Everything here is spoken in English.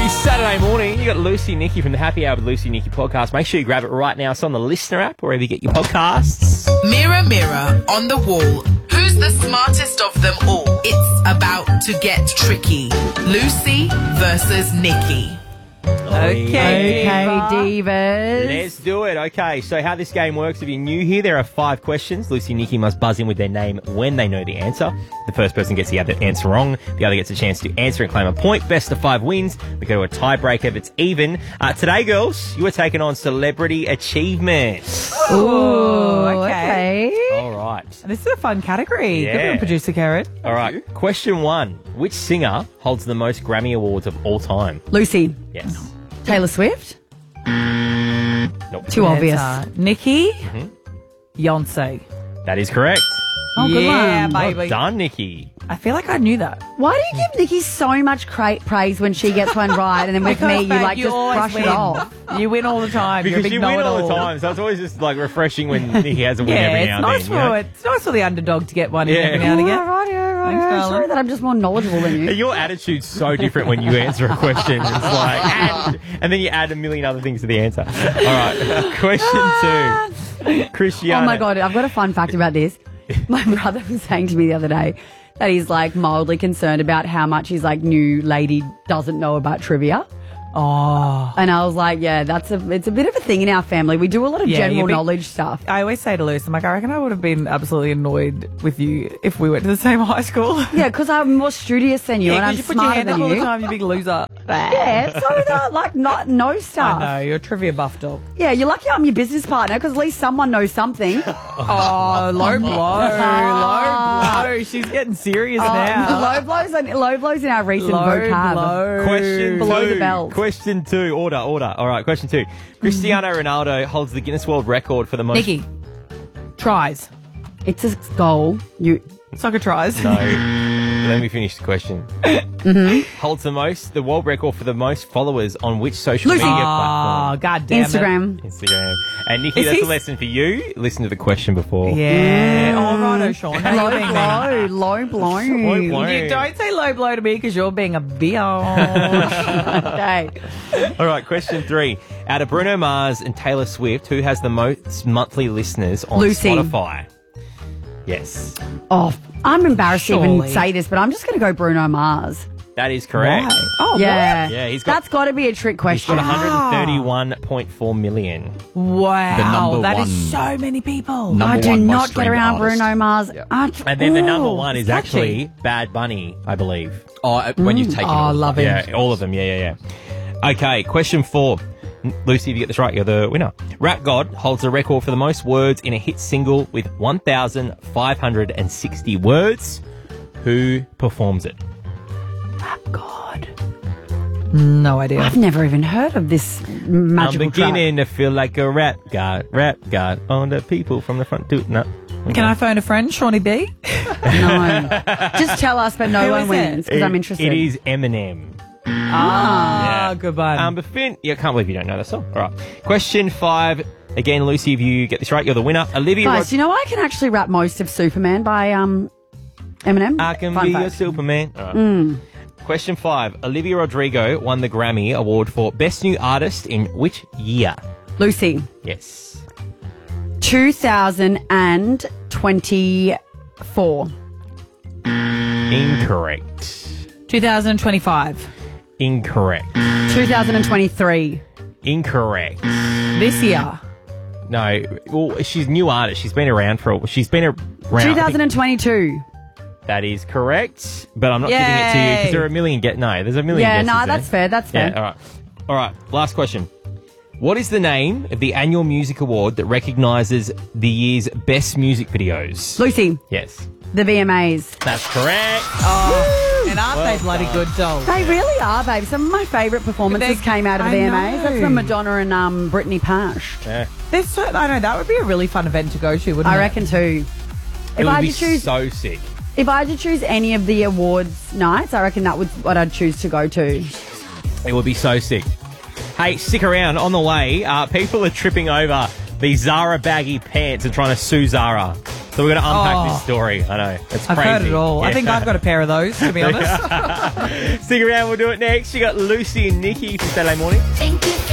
Every Saturday morning, you got Lucy Nikki from the Happy Hour with Lucy Nikki podcast. Make sure you grab it right now. It's on the Listener app, wherever you get your podcasts. Mirror, mirror on the wall, who's the smartest of them all? It's about to get tricky. Lucy versus Nikki. Okay, divas. Let's do it. Okay, so how this game works, if you're new here, there are 5 questions. Lucy and Nikki must buzz in with their name when they know the answer. The first person gets the other answer wrong. The other gets a chance to answer and claim a point. Best of 5 wins. We go to a tiebreaker if it's even. Today, girls, you are taking on Celebrity Achievement. Ooh, okay. All right. This is a fun category. Yeah. Good one, Producer Carrot. All right. Question 1. Which singer holds the most Grammy Awards of all time? Lucy. Yes. Taylor Swift. Nope. Too obvious. Nikki. Beyonce. That is correct. Oh, good Yeah, one. baby. Well done, Nikki. I feel like I knew that. Why do you give Nikki so much praise when she gets one right, and then with me, you Babe, just always brush win. it off? You win all the time. You're a Because big you win all the know-it-all. time, so it's always just like refreshing when Nikki has a win every Yeah, now it's and nice then. you know? for it's nice for the underdog to get one Yeah. every now and again. Right. Thanks, darling. Sorry that I'm just more knowledgeable than you. Your attitude's so different when you answer a question. It's like, and then you add a million other things to the answer. All right, question 2. Cristiano. Oh my God, I've got a fun fact about this. My brother was saying to me the other day that he's like mildly concerned about how much his like new lady doesn't know about trivia. Oh. And I was like, yeah, it's a bit of a thing in our family. We do a lot of Yeah, general you're big- knowledge stuff. I always say to Luce, I'm like, I reckon I would have been absolutely annoyed with you if we went to the same high school. Yeah, because I'm more studious than you, and I'm you put your smarter hand than up all the you. time, you big loser. Yeah, so that like not know stuff. I know, you're a trivia buff dog. Yeah, you're lucky I'm your business partner because at least someone knows something. Oh, low blow, low blow. She's getting serious now. Low blows in our recent Low vocab. blow. Question Below 2. the belt. Question 2. Order. All right, question 2. Cristiano Ronaldo holds the Guinness World Record for the most... Nikki, tries. It's a goal. Soccer tries. No. Let me finish the question. Holds the world record for the most followers on which social Lucy. media Oh, platform? God damn it. Instagram. And Nikki, Is that's he- a lesson for you. Listen to the question before. Yeah. Oh, righto, Sean. How you being mean? Low blow. Low blow. You don't say low blow to me because you're being a bitch. Okay. All right, question 3. Out of Bruno Mars and Taylor Swift, who has the most monthly listeners on Lucy. Spotify? Yes, Oh, I'm embarrassed to even Surely. say this, but I'm just going to go Bruno Mars. that is correct. Why? Oh, Yeah. Yeah, he's got- That's got to be a trick He's question. got 131.4 million. Wow. The number That one- is so many people. Number I do one most not get streamed around artist. Bruno Mars. And then the number one is catchy. actually Bad Bunny, I believe. Oh, when you've taken Oh, all love the- it. Yeah, all of them. Yeah. Okay, question 4. Lucy, if you get this right, you're the winner. Rap God holds the record for the most words in a hit single with 1,560 words. Who performs it? God. No idea. I've never even heard of this magical I'm beginning to feel like a rap god on the people from the front. No. Can I phone a friend, Shawnee B? track. No. Just tell us, but no Who one is it? wins because I'm interested. It is Eminem. Ah, good one. But Finn, I can't believe you don't know the song. All right. Question 5. Again, Lucy, if you get this right, you're the winner. Olivia Guys, you know I can actually rap most of Superman by Eminem? I can Fun be fact. your Superman. All right. Question 5. Olivia Rodrigo won the Grammy Award for Best New Artist in which year? Lucy, Yes. 2024. Incorrect. 2025. Incorrect. 2023. Incorrect. This year. No. Well, she's a new artist. She's been around for... She's been around... I think 2022. that is correct, but I'm not giving it to you because there are a million... there's a million Yeah, guesses no, there. that's fair. That's fair. Yeah, all right. Last question. What is the name of the annual music award that recognises the year's best music videos? Lucy, Yes. the VMAs. That's correct. And aren't they bloody good dolls? They really are, babe. Some of my favourite performances They- came out of the I VMAs. know. That's from Madonna and Brittany Pash. Yeah. They're so, I know, that would be a really fun event to go to, wouldn't it? I reckon too. It If would I be had to choose, so sick. if I had to choose any of the awards nights, I reckon that was what I'd choose to go to. It would be so sick. Hey, stick around. On the way, people are tripping over these Zara baggy pants and trying to sue Zara. So we're going to unpack this story. I know. It's I've crazy. heard it all. I Yeah. think I've got a pair of those, to be honest. Stick around. We'll do it next. You got Lucy and Nikki for Saturday morning. Thank you.